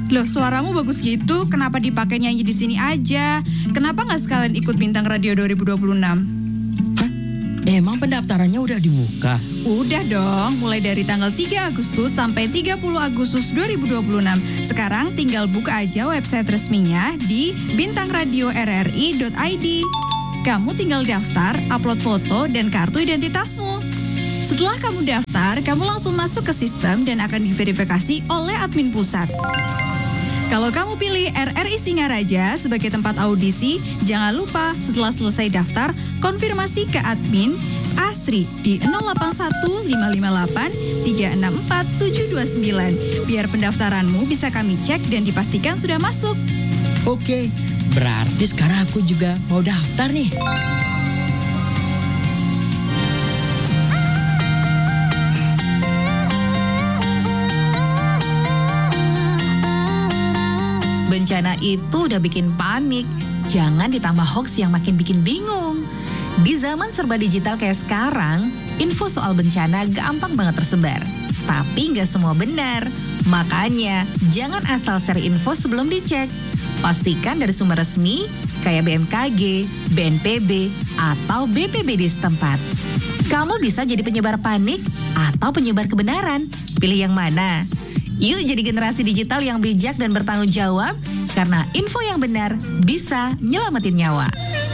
Loh, suaramu bagus gitu, kenapa dipakai nyanyi di sini aja? Kenapa nggak sekalian ikut Bintang Radio 2026? Hah? Emang pendaftarannya udah dibuka? Udah dong, mulai dari tanggal 3 Agustus sampai 30 Agustus 2026. Sekarang tinggal buka aja website resminya di bintangradio.rri.id. Kamu tinggal daftar, upload foto dan kartu identitasmu. Setelah kamu daftar, kamu langsung masuk ke sistem dan akan diverifikasi oleh admin pusat. Kalau kamu pilih RRI Singaraja sebagai tempat audisi, jangan lupa setelah selesai daftar, konfirmasi ke admin Asri di 081558364729 biar pendaftaranmu bisa kami cek dan dipastikan sudah masuk. Oke, berarti sekarang aku juga mau daftar nih. Bencana itu udah bikin panik. Jangan ditambah hoax yang makin bikin bingung. Di zaman serba digital kayak sekarang, info soal bencana gampang banget tersebar. Tapi nggak semua benar. Makanya, jangan asal share info sebelum dicek. Pastikan dari sumber resmi, kayak BMKG, BNPB, atau BPBD setempat. Kamu bisa jadi penyebar panik atau penyebar kebenaran. Pilih yang mana? Yuk jadi generasi digital yang bijak dan bertanggung jawab, karena info yang benar bisa nyelamatin nyawa.